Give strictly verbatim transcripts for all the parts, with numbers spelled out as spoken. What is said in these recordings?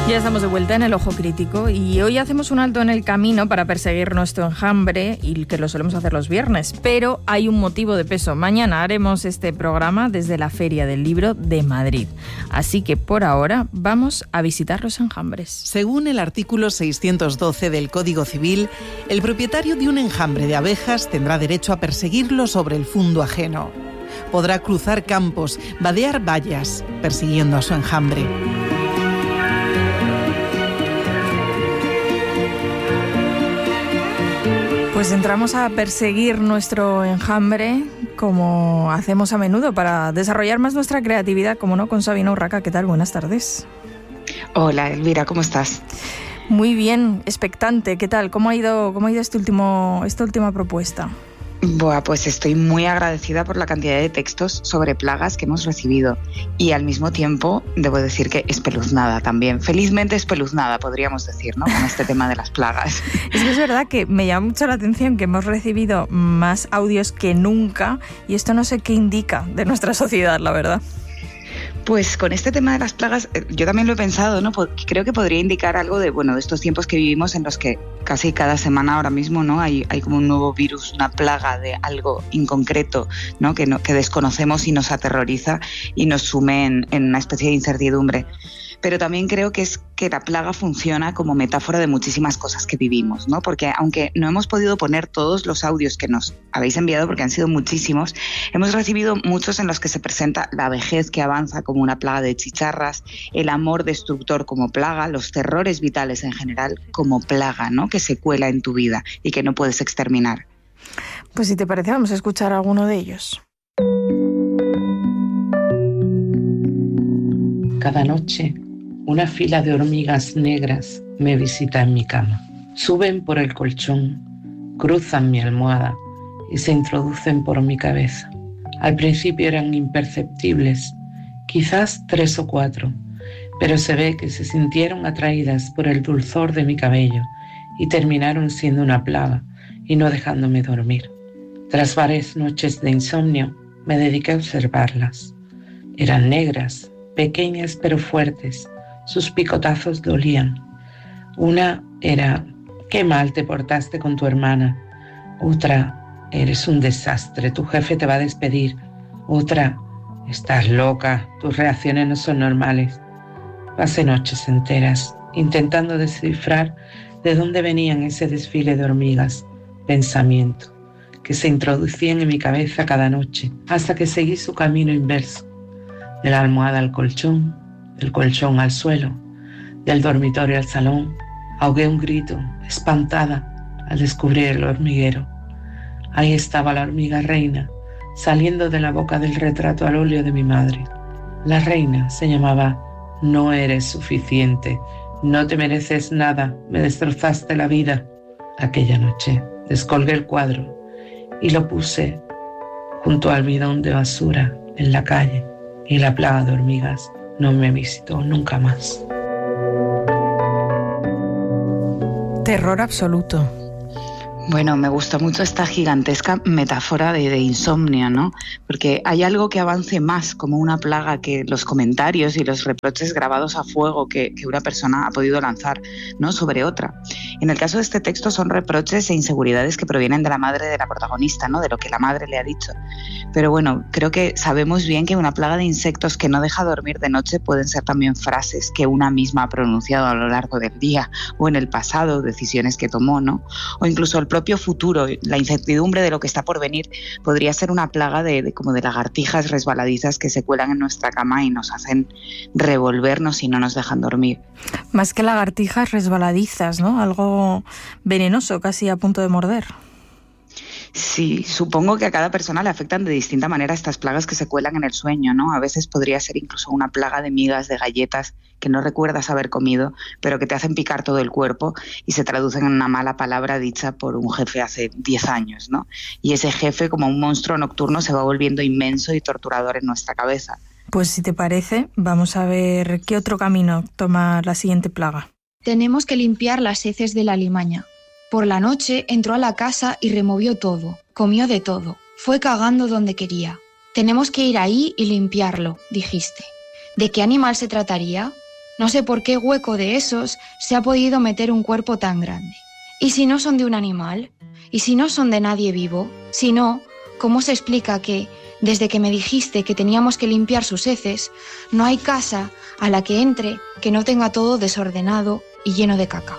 Ya estamos de vuelta en el Ojo Crítico y hoy hacemos un alto en el camino para perseguir nuestro enjambre, y que lo solemos hacer los viernes, pero hay un motivo de peso. Mañana haremos este programa desde la Feria del Libro de Madrid, así que por ahora vamos a visitar los enjambres. Según el artículo seiscientos doce del Código Civil, el propietario de un enjambre de abejas tendrá derecho a perseguirlo sobre el fundo ajeno. Podrá cruzar campos, vadear vallas, persiguiendo a su enjambre. Pues entramos a perseguir nuestro enjambre, como hacemos a menudo, para desarrollar más nuestra creatividad, como no, con Sabina Urraca. ¿Qué tal? Buenas tardes. Hola, Elvira, ¿cómo estás? Muy bien, expectante. ¿Qué tal? ¿Cómo ha ido, cómo ha ido este último, esta última propuesta? Buah, pues estoy muy agradecida por la cantidad de textos sobre plagas que hemos recibido y al mismo tiempo debo decir que espeluznada también, felizmente espeluznada podríamos decir, ¿no? Con este tema de las plagas. Es que es verdad que me llama mucho la atención que hemos recibido más audios que nunca y esto no sé qué indica de nuestra sociedad, la verdad. Pues con este tema de las plagas, yo también lo he pensado, ¿no? Creo que podría indicar algo de, bueno, de estos tiempos que vivimos en los que casi cada semana ahora mismo, ¿no? Hay, hay como un nuevo virus, una plaga de algo inconcreto, ¿no? Que, no, que desconocemos y nos aterroriza y nos sume en, en una especie de incertidumbre. Pero también creo que es que la plaga funciona como metáfora de muchísimas cosas que vivimos, ¿no? Porque aunque no hemos podido poner todos los audios que nos habéis enviado, porque han sido muchísimos, hemos recibido muchos en los que se presenta la vejez que avanza como una plaga de chicharras, el amor destructor como plaga, los terrores vitales en general como plaga, ¿no? Que se cuela en tu vida y que no puedes exterminar. Pues si te parece, vamos a escuchar alguno de ellos. Cada noche, una fila de hormigas negras me visita en mi cama. Suben por el colchón, cruzan mi almohada y se introducen por mi cabeza. Al principio eran imperceptibles, quizás tres o cuatro, pero se ve que se sintieron atraídas por el dulzor de mi cabello y terminaron siendo una plaga y no dejándome dormir. Tras varias noches de insomnio, me dediqué a observarlas. Eran negras, pequeñas pero fuertes. Sus picotazos dolían. Una era: qué mal te portaste con tu hermana. Otra: eres un desastre, tu jefe te va a despedir. Otra: estás loca, tus reacciones no son normales. Pasé noches enteras intentando descifrar de dónde venían ese desfile de hormigas, pensamiento, que se introducían en mi cabeza cada noche, hasta que seguí su camino inverso, de la almohada al colchón, del colchón al suelo, del dormitorio al salón. Ahogué un grito, espantada, al descubrir el hormiguero. Ahí estaba la hormiga reina, saliendo de la boca del retrato al óleo de mi madre. La reina se llamaba No eres suficiente, no te mereces nada, me destrozaste la vida. Aquella noche descolgué el cuadro y lo puse junto al bidón de basura en la calle, y la plaga de hormigas no me visitó nunca más. Terror absoluto. Bueno, me gusta mucho esta gigantesca metáfora de, de insomnio, ¿no? Porque hay algo que avance más como una plaga que los comentarios y los reproches grabados a fuego que, que una persona ha podido lanzar, ¿no? Sobre otra. En el caso de este texto son reproches e inseguridades que provienen de la madre de la protagonista, ¿no? De lo que la madre le ha dicho. Pero bueno, creo que sabemos bien que una plaga de insectos que no deja dormir de noche pueden ser también frases que una misma ha pronunciado a lo largo del día o en el pasado, decisiones que tomó, ¿no? O incluso el propio futuro, la incertidumbre de lo que está por venir podría ser una plaga de, de como de lagartijas resbaladizas que se cuelan en nuestra cama y nos hacen revolvernos y no nos dejan dormir. Más que lagartijas resbaladizas, ¿no? Algo venenoso, casi a punto de morder. Sí, supongo que a cada persona le afectan de distinta manera estas plagas que se cuelan en el sueño, ¿no? A veces podría ser incluso una plaga de migas de galletas que no recuerdas haber comido, pero que te hacen picar todo el cuerpo y se traducen en una mala palabra dicha por un jefe hace diez años, ¿no? Y ese jefe, como un monstruo nocturno, se va volviendo inmenso y torturador en nuestra cabeza. Pues si te parece, vamos a ver qué otro camino toma la siguiente plaga. Tenemos que limpiar las heces de la alimaña. Por la noche entró a la casa y removió todo, comió de todo, fue cagando donde quería. Tenemos que ir ahí y limpiarlo, dijiste. ¿De qué animal se trataría? No sé por qué hueco de esos se ha podido meter un cuerpo tan grande. ¿Y si no son de un animal? ¿Y si no son de nadie vivo? Si no, ¿cómo se explica que, desde que me dijiste que teníamos que limpiar sus heces, no hay casa a la que entre que no tenga todo desordenado y lleno de caca?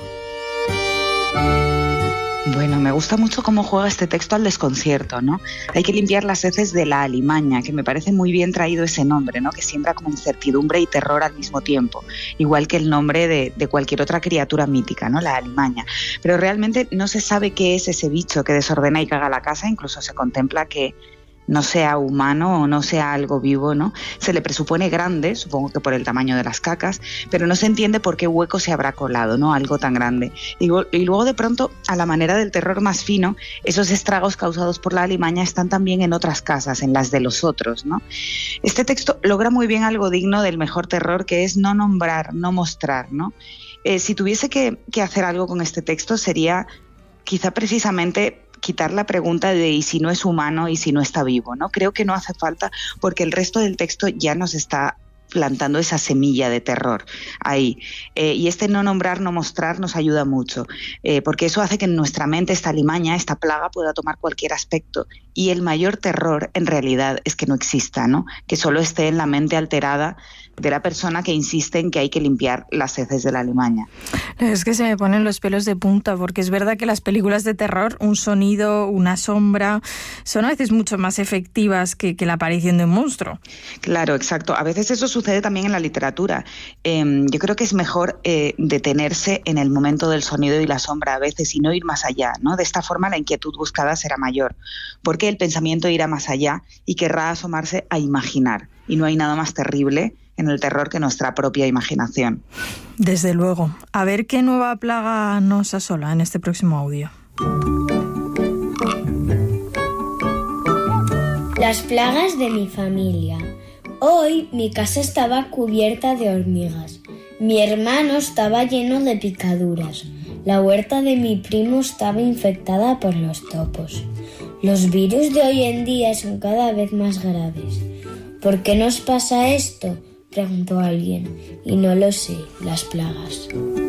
Bueno, me gusta mucho cómo juega este texto al desconcierto, ¿no? Hay que limpiar las heces de la alimaña, que me parece muy bien traído ese nombre, ¿no? Que siembra como incertidumbre y terror al mismo tiempo, igual que el nombre de, de cualquier otra criatura mítica, ¿no? La alimaña. Pero realmente no se sabe qué es ese bicho que desordena y caga la casa, incluso se contempla que no sea humano o no sea algo vivo, ¿no? Se le presupone grande, supongo que por el tamaño de las cacas, pero no se entiende por qué hueco se habrá colado, ¿no? Algo tan grande. Y, y luego de pronto, a la manera del terror más fino, esos estragos causados por la alimaña están también en otras casas, en las de los otros, ¿no? Este texto logra muy bien algo digno del mejor terror, que es no nombrar, no mostrar, ¿no? Eh, si tuviese que, que hacer algo con este texto sería quizá precisamente quitar la pregunta de ¿y si no es humano y si no está vivo? ¿No? Creo que no hace falta, porque el resto del texto ya nos está plantando esa semilla de terror ahí. Eh, y este no nombrar, no mostrar nos ayuda mucho, eh, porque eso hace que en nuestra mente esta alimaña, esta plaga pueda tomar cualquier aspecto. Y el mayor terror en realidad es que no exista, ¿no? Que solo esté en la mente alterada de la persona que insiste en que hay que limpiar las heces de la alimaña. Es que se me ponen los pelos de punta, porque es verdad que las películas de terror, un sonido, una sombra, son a veces mucho más efectivas que, que la aparición de un monstruo. Claro, exacto. A veces eso sucede también en la literatura. Eh, yo creo que es mejor eh, detenerse en el momento del sonido y la sombra a veces y no ir más allá, ¿no? De esta forma la inquietud buscada será mayor, porque el pensamiento irá más allá y querrá asomarse a imaginar. Y no hay nada más terrible en el terror que nuestra propia imaginación. Desde luego. A ver qué nueva plaga nos asola en este próximo audio. Las plagas de mi familia. Hoy mi casa estaba cubierta de hormigas. Mi hermano estaba lleno de picaduras. La huerta de mi primo estaba infectada por los topos. Los virus de hoy en día son cada vez más graves. ¿Por qué nos pasa esto?, preguntó alguien. Y no lo sé, las plagas.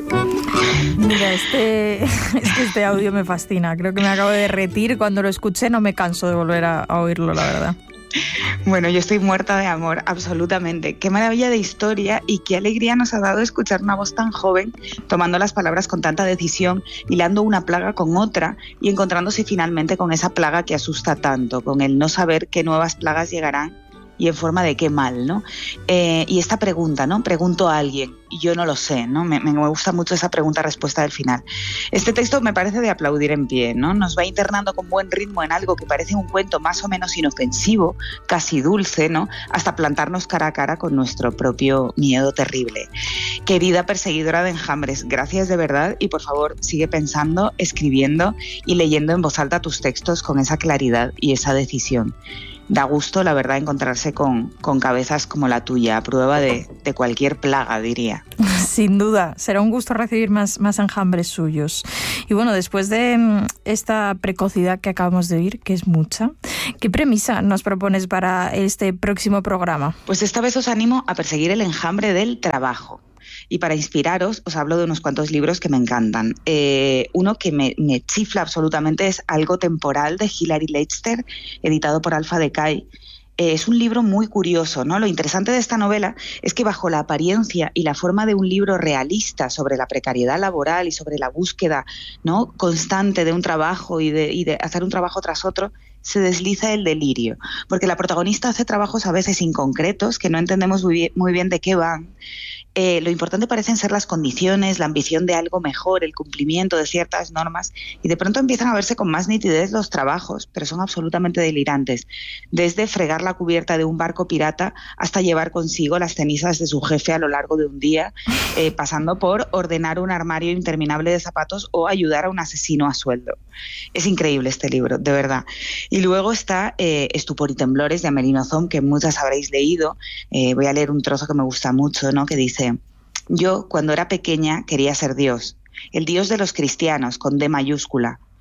Mira, este, es que este audio me fascina. Creo que me acabo de derretir. Cuando lo escuché no me canso de volver a, a oírlo, la verdad. Bueno, yo estoy muerta de amor, absolutamente. Qué maravilla de historia y qué alegría nos ha dado escuchar una voz tan joven, tomando las palabras con tanta decisión, hilando una plaga con otra y encontrándose finalmente con esa plaga que asusta tanto, con el no saber qué nuevas plagas llegarán y en forma de qué mal, ¿no? Eh, y esta pregunta, ¿no? Pregunto a alguien y yo no lo sé, ¿no? Me, me gusta mucho esa pregunta-respuesta del final. Este texto me parece de aplaudir en pie, ¿no? Nos va internando con buen ritmo en algo que parece un cuento más o menos inofensivo, casi dulce, ¿no? Hasta plantarnos cara a cara con nuestro propio miedo terrible. Querida perseguidora de enjambres, gracias de verdad y por favor sigue pensando, escribiendo y leyendo en voz alta tus textos con esa claridad y esa decisión. Da gusto, la verdad, encontrarse con, con cabezas como la tuya, a prueba de, de cualquier plaga, diría. Sin duda, será un gusto recibir más, más enjambres suyos. Y bueno, después de esta precocidad que acabamos de oír, que es mucha, ¿qué premisa nos propones para este próximo programa? Pues esta vez os animo a perseguir el enjambre del trabajo. Y para inspiraros os hablo de unos cuantos libros que me encantan. Eh, uno que me, me chifla absolutamente es Algo temporal, de Hilary Leichter, editado por Alpha Decay. Eh, es un libro muy curioso, ¿no? Lo interesante de esta novela es que bajo la apariencia y la forma de un libro realista sobre la precariedad laboral y sobre la búsqueda, ¿no?, constante de un trabajo y de, y de hacer un trabajo tras otro, se desliza el delirio, porque la protagonista hace trabajos a veces inconcretos que no entendemos muy bien, muy bien de qué van. Eh, lo importante parecen ser las condiciones, la ambición de algo mejor, el cumplimiento de ciertas normas, y de pronto empiezan a verse con más nitidez los trabajos, pero son absolutamente delirantes, desde fregar la cubierta de un barco pirata hasta llevar consigo las cenizas de su jefe a lo largo de un día, eh, pasando por ordenar un armario interminable de zapatos o ayudar a un asesino a sueldo. Es increíble este libro, de verdad. Y luego está eh, Estupor y temblores, de Amélie Nothomb, que muchas habréis leído. Eh, voy a leer un trozo que me gusta mucho, ¿no?, que dice: yo, cuando era pequeña, quería ser Dios, el Dios de los cristianos, con D mayúscula.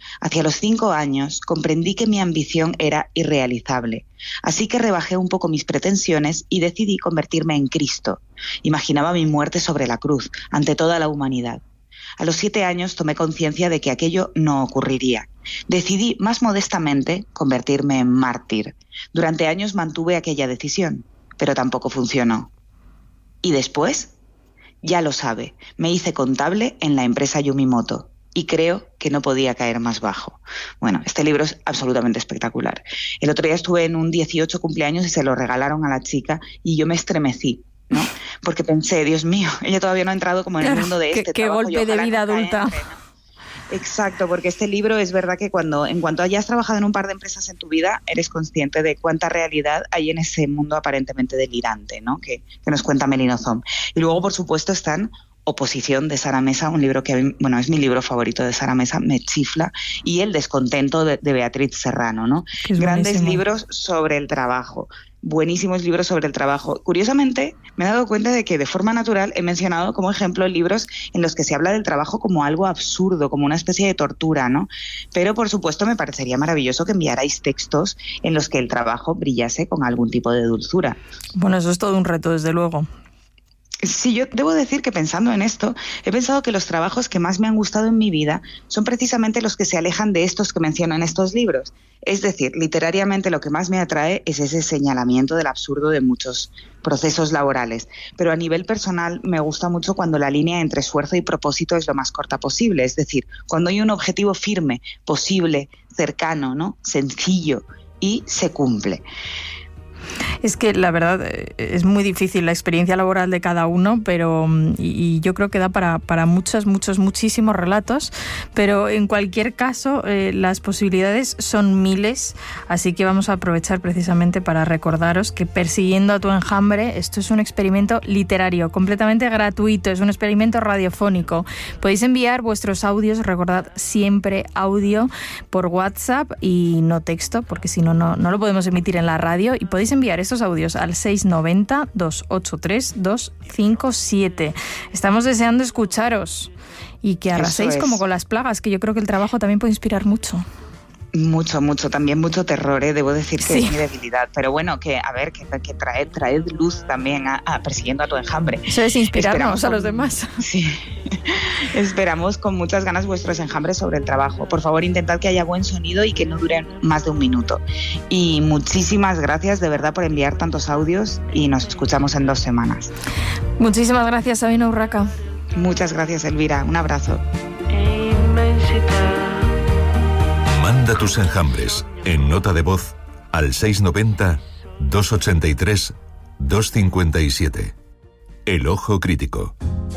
Hacia los cinco años comprendí que mi ambición era irrealizable, así que rebajé un poco mis pretensiones y decidí convertirme en Cristo. Imaginaba mi muerte sobre la cruz, ante toda la humanidad. A los siete años tomé conciencia de que aquello no ocurriría. Decidí, más modestamente, convertirme en mártir. Durante años mantuve aquella decisión, pero tampoco funcionó. ¿Y después? Ya lo sabe, me hice contable en la empresa Yumimoto y creo que no podía caer más bajo. Bueno, este libro es absolutamente espectacular. El otro día estuve en un dieciocho cumpleaños y se lo regalaron a la chica y yo me estremecí, ¿no? Porque pensé, Dios mío, ella todavía no ha entrado como en claro, el mundo de este qué, qué trabajo. golpe de vida adulta. Entre, ¿no? Exacto, porque este libro es verdad que cuando, en cuanto hayas trabajado en un par de empresas en tu vida, eres consciente de cuánta realidad hay en ese mundo aparentemente delirante, ¿no? Que, que nos cuenta Melino Zom. Y luego, por supuesto, están Oposición de Sara Mesa, un libro que, bueno, es mi libro favorito de Sara Mesa, me chifla, y El descontento de, de Beatriz Serrano, ¿no? Grandes buenísimo. Libros sobre el trabajo. Buenísimos libros sobre el trabajo. Curiosamente, me he dado cuenta de que de forma natural he mencionado como ejemplo libros en los que se habla del trabajo como algo absurdo, como una especie de tortura, ¿no? Pero, por supuesto, me parecería maravilloso que enviarais textos en los que el trabajo brillase con algún tipo de dulzura. Bueno, eso es todo un reto, desde luego. Sí, yo debo decir que pensando en esto, he pensado que los trabajos que más me han gustado en mi vida son precisamente los que se alejan de estos que menciono en estos libros. Es decir, literariamente lo que más me atrae es ese señalamiento del absurdo de muchos procesos laborales. Pero a nivel personal me gusta mucho cuando la línea entre esfuerzo y propósito es lo más corta posible. Es decir, cuando hay un objetivo firme, posible, cercano, ¿no? Sencillo y se cumple. Es que la verdad es muy difícil la experiencia laboral de cada uno, pero y, y yo creo que da para, para muchos, muchos, muchísimos relatos, pero en cualquier caso eh, las posibilidades son miles, así que vamos a aprovechar precisamente para recordaros que Persiguiendo a tu enjambre, esto es un experimento literario completamente gratuito, es un experimento radiofónico. Podéis enviar vuestros audios, recordad siempre audio por WhatsApp y no texto, porque si no, no, no lo podemos emitir en la radio, y podéis enviar estos audios al seis nueve cero, dos ocho tres, dos cinco siete. Estamos deseando escucharos y que arraséis como con las plagas, que yo creo que el trabajo también puede inspirar mucho. Mucho, mucho, también mucho terror, ¿eh? Debo decir que sí. es mi debilidad, pero bueno, que a ver, que, que traed, traed luz también a, a Persiguiendo a tu enjambre. Eso es inspirarnos Esperamos a los con, demás. Sí, esperamos con muchas ganas vuestros enjambres sobre el trabajo. Por favor, intentad que haya buen sonido y que no duren más de un minuto. Y muchísimas gracias de verdad por enviar tantos audios y nos escuchamos en dos semanas. Muchísimas gracias, Sabina Urraca. Muchas gracias, Elvira. Un abrazo. Manda tus enjambres en nota de voz al seis nueve cero, dos ocho tres, dos cinco siete. El Ojo Crítico.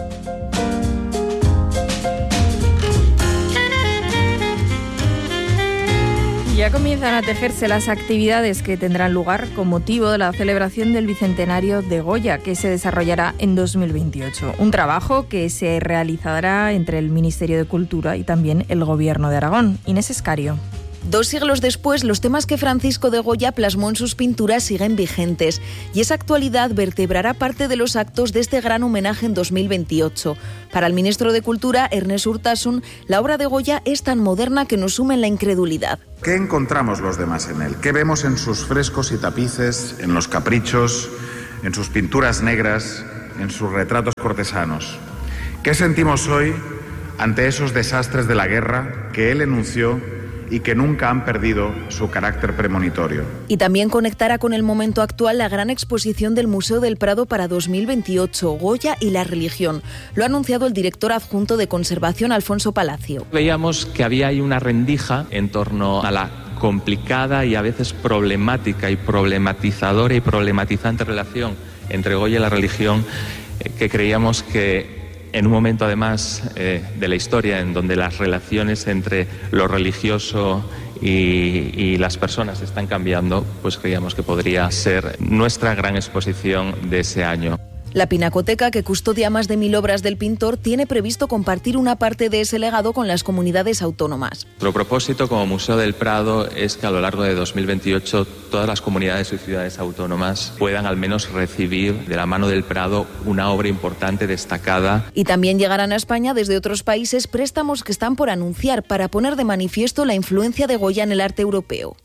Ya comienzan a tejerse las actividades que tendrán lugar con motivo de la celebración del Bicentenario de Goya, que se desarrollará en dos mil veintiocho. Un trabajo que se realizará entre el Ministerio de Cultura y también el Gobierno de Aragón. Inés Escario. Dos siglos después, los temas que Francisco de Goya plasmó en sus pinturas siguen vigentes, y esa actualidad vertebrará parte de los actos de este gran homenaje en dos mil veintiocho. Para el ministro de Cultura, Ernest Urtasun, la obra de Goya es tan moderna que nos sume en la incredulidad. ¿Qué encontramos los demás en él? ¿Qué vemos en sus frescos y tapices, en los caprichos, en sus pinturas negras, en sus retratos cortesanos? ¿Qué sentimos hoy ante esos desastres de la guerra que él enunció y que nunca han perdido su carácter premonitorio? Y también conectará con el momento actual la gran exposición del Museo del Prado para dos mil veintiocho, Goya y la religión. Lo ha anunciado el director adjunto de Conservación, Alfonso Palacio. Veíamos que había ahí una rendija en torno a la complicada y a veces problemática y problematizadora y problematizante relación entre Goya y la religión, eh, que creíamos que en un momento, además, eh, de la historia en donde las relaciones entre lo religioso y, y las personas están cambiando, pues creíamos que podría ser nuestra gran exposición de ese año. La Pinacoteca, que custodia más de mil obras del pintor, tiene previsto compartir una parte de ese legado con las comunidades autónomas. Nuestro propósito como Museo del Prado es que a lo largo de dos mil veintiocho todas las comunidades y ciudades autónomas puedan al menos recibir de la mano del Prado una obra importante, destacada. Y también llegarán a España desde otros países préstamos que están por anunciar para poner de manifiesto la influencia de Goya en el arte europeo.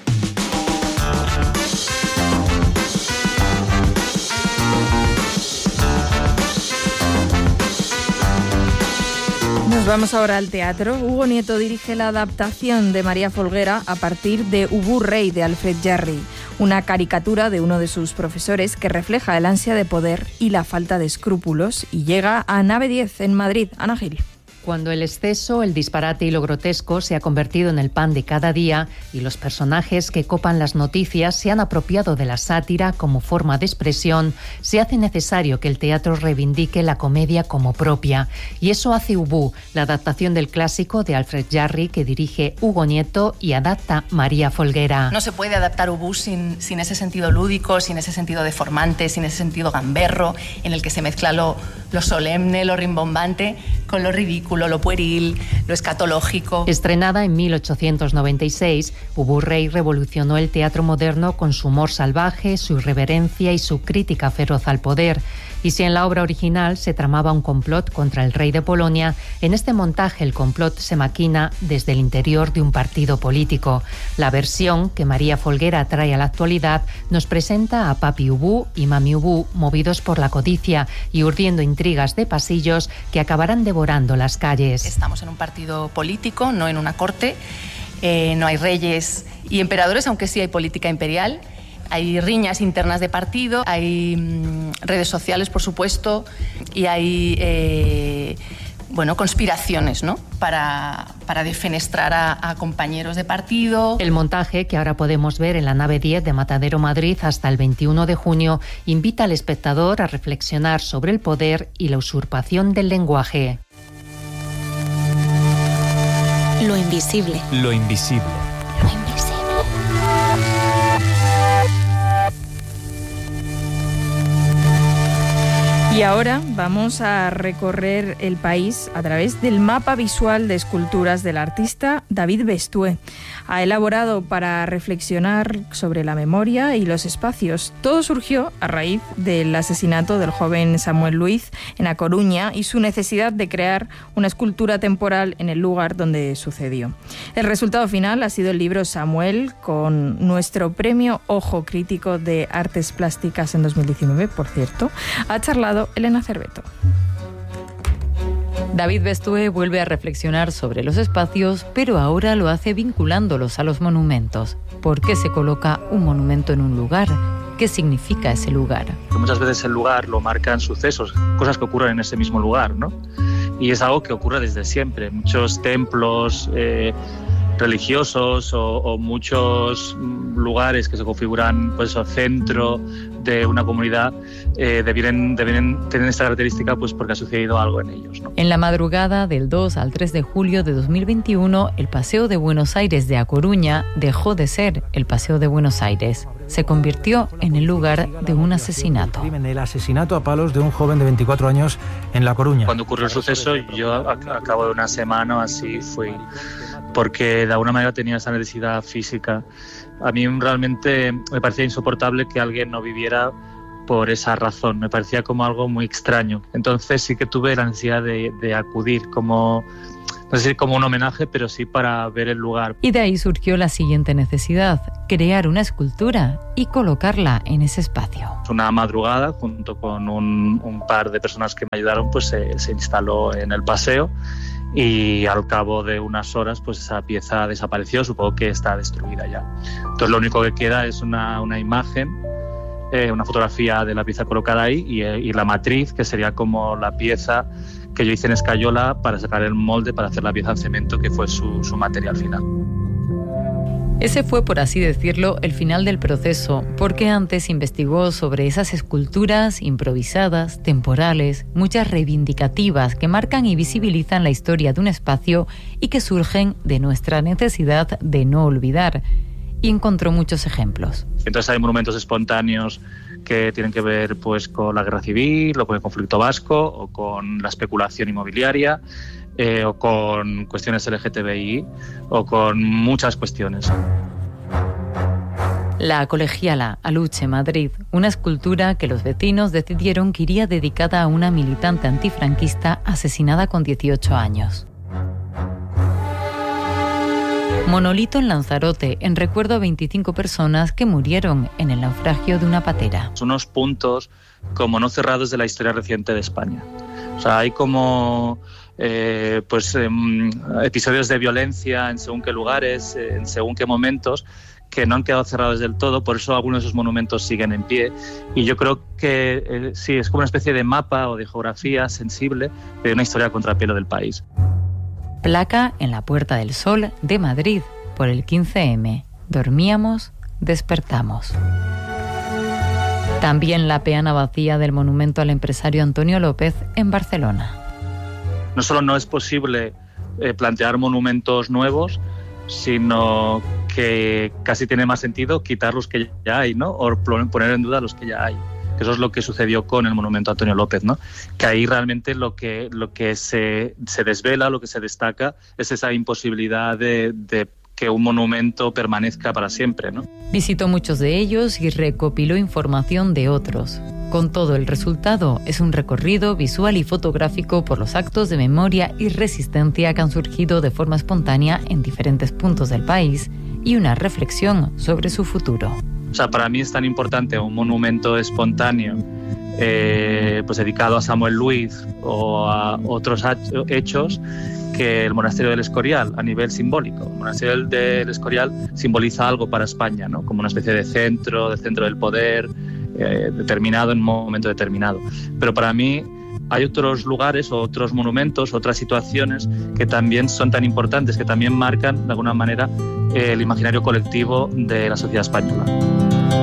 Nos vamos ahora al teatro. Hugo Nieto dirige la adaptación de María Folguera a partir de Ubu Rey de Alfred Jarry, una caricatura de uno de sus profesores que refleja el ansia de poder y la falta de escrúpulos, y llega a Nave diez en Madrid. Ana Gil. Cuando el exceso, el disparate y lo grotesco se ha convertido en el pan de cada día y los personajes que copan las noticias se han apropiado de la sátira como forma de expresión, se hace necesario que el teatro reivindique la comedia como propia. Y eso hace Ubu, la adaptación del clásico de Alfred Jarry que dirige Hugo Nieto y adapta María Folguera. No se puede adaptar Ubu sin, sin ese sentido lúdico, sin ese sentido deformante, sin ese sentido gamberro, en el que se mezcla lo, lo solemne, lo rimbombante, con lo ridículo, lo pueril, lo escatológico. Estrenada en mil ochocientos noventa y seis, Ubu Rey revolucionó el teatro moderno con su humor salvaje, su irreverencia y su crítica feroz al poder. Y si en la obra original se tramaba un complot contra el rey de Polonia, en este montaje el complot se maquina desde el interior de un partido político. La versión que María Folguera trae a la actualidad nos presenta a Papi Ubu y Mami Ubu movidos por la codicia y urdiendo intrigas de pasillos que acabarán devorando las calles. Estamos en un partido político, no en una corte. Eh, no hay reyes y emperadores, aunque sí hay política imperial. Hay riñas internas de partido, hay mmm, redes sociales, por supuesto, y hay eh, bueno, conspiraciones, ¿no? Para, para defenestrar a, a compañeros de partido. El montaje, que ahora podemos ver en la Nave diez de Matadero Madrid hasta el veintiuno de junio, invita al espectador a reflexionar sobre el poder y la usurpación del lenguaje. Lo invisible. Lo invisible. Lo invisible. Y ahora vamos a recorrer el país a través del mapa visual de esculturas del artista David Bestué. Ha elaborado para reflexionar sobre la memoria y los espacios. Todo surgió a raíz del asesinato del joven Samuel Luiz en A Coruña y su necesidad de crear una escultura temporal en el lugar donde sucedió. El resultado final ha sido el libro Samuel, con nuestro premio Ojo Crítico de Artes Plásticas en dos mil diecinueve, por cierto. Ha charlado Elena Cerveto. David Bestué vuelve a reflexionar sobre los espacios, pero ahora lo hace vinculándolos a los monumentos. ¿Por qué se coloca un monumento en un lugar? ¿Qué significa ese lugar? Muchas veces el lugar lo marcan sucesos, cosas que ocurren en ese mismo lugar, ¿no? Y es algo que ocurre desde siempre. Muchos templos eh, religiosos o, o muchos lugares que se configuran, pues, el centro de una comunidad eh, debieren, debieren tener esta característica, pues, porque ha sucedido algo en ellos, ¿no? En la madrugada del dos al tres de julio de dos mil veintiuno, el Paseo de Buenos Aires de A Coruña dejó de ser el Paseo de Buenos Aires. Se convirtió en el lugar de un asesinato. El asesinato a palos de un joven de veinticuatro años en La Coruña. Cuando ocurrió el suceso, yo a, a cabo de una semana o así fui, porque de alguna manera tenía esa necesidad física. A mí realmente me parecía insoportable que alguien no viviera por esa razón, me parecía como algo muy extraño. Entonces sí que tuve la necesidad de, de acudir, como, no sé si como un homenaje, pero sí para ver el lugar. Y de ahí surgió la siguiente necesidad: crear una escultura y colocarla en ese espacio. Una madrugada, junto con un, un par de personas que me ayudaron, pues se, se instaló en el paseo. Y al cabo de unas horas, pues esa pieza desapareció, supongo que está destruida ya. Entonces lo único que queda es una, una imagen, eh, una fotografía de la pieza colocada ahí y, eh, y la matriz, que sería como la pieza que yo hice en escayola para sacar el molde para hacer la pieza en cemento, que fue su, su material final. Ese fue, por así decirlo, el final del proceso, porque antes investigó sobre esas esculturas improvisadas, temporales, muchas reivindicativas que marcan y visibilizan la historia de un espacio y que surgen de nuestra necesidad de no olvidar. Y encontró muchos ejemplos. Entonces hay monumentos espontáneos que tienen que ver pues con la guerra civil o con el conflicto vasco o con la especulación inmobiliaria eh, o con cuestiones L G T B I o con muchas cuestiones. La Colegiala Aluche Madrid, una escultura que los vecinos decidieron que iría dedicada a una militante antifranquista asesinada con dieciocho años. Monolito en Lanzarote, en recuerdo a veinticinco personas que murieron en el naufragio de una patera. Son unos puntos como no cerrados de la historia reciente de España. O sea, hay como eh, pues eh, episodios de violencia en según qué lugares, en según qué momentos, que no han quedado cerrados del todo, por eso algunos de esos monumentos siguen en pie. Y yo creo que eh, sí, es como una especie de mapa o de geografía sensible de una historia a contrapelo del país. Placa en la Puerta del Sol de Madrid por el quince eme. Dormíamos, despertamos. También la peana vacía del monumento al empresario Antonio López en Barcelona. No solo no es posible eh, plantear monumentos nuevos, sino que casi tiene más sentido quitar los que ya hay, ¿no? O poner en duda los que ya hay. Eso es lo que sucedió con el monumento a Antonio López, ¿no? Que ahí realmente lo que, lo que se, se desvela, lo que se destaca, es esa imposibilidad de, de que un monumento permanezca para siempre, ¿no? Visitó muchos de ellos y recopiló información de otros. Con todo, el resultado es un recorrido visual y fotográfico por los actos de memoria y resistencia que han surgido de forma espontánea en diferentes puntos del país y una reflexión sobre su futuro. O sea, para mí es tan importante un monumento espontáneo eh, pues dedicado a Samuel Luiz o a otros hechos que el Monasterio del Escorial a nivel simbólico. El Monasterio del Escorial simboliza algo para España, ¿no? Como una especie de centro, de centro del poder eh, determinado en un momento determinado. Pero para mí hay otros lugares, otros monumentos, otras situaciones que también son tan importantes, que también marcan de alguna manera el imaginario colectivo de la sociedad española.